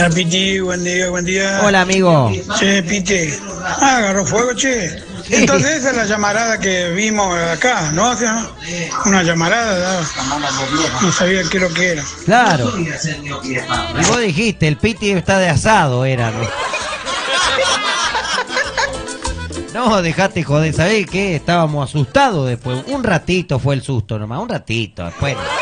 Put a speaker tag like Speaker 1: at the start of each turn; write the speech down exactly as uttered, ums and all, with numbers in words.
Speaker 1: Hola, Piti, buen día, buen día.
Speaker 2: Hola, amigo.
Speaker 1: Che, Piti. Ah, agarró fuego, che. Entonces esa es la llamarada que vimos acá, ¿no? O sea, una llamarada, ¿no? No sabía qué lo que era.
Speaker 2: Claro. Y vos dijiste, el Piti está de asado, era, ¿no? No, dejate joder, ¿sabés qué? Estábamos asustados después. Un ratito fue el susto nomás, un ratito, después.